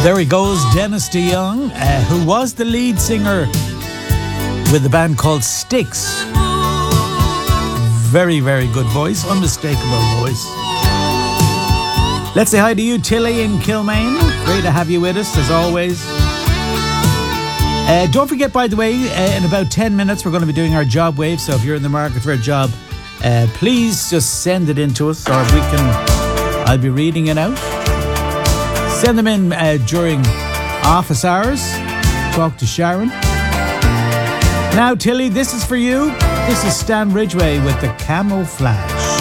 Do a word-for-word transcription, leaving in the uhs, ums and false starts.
There he goes, Dennis DeYoung, uh, who was the lead singer with the band called Styx. Very, very good voice, unmistakable voice. Let's say hi to you, Tilly in Kilmaine. Great to have you with us, as always. Uh, don't forget, by the way, uh, in about ten minutes, we're going to be doing our job wave. So if you're in the market for a job, uh, please just send it in to us, or we can, I'll be reading it out. Send them in uh, during office hours. Talk to Sharon. Now, Tilly, this is for you. This is Stan Ridgway with the Camouflage.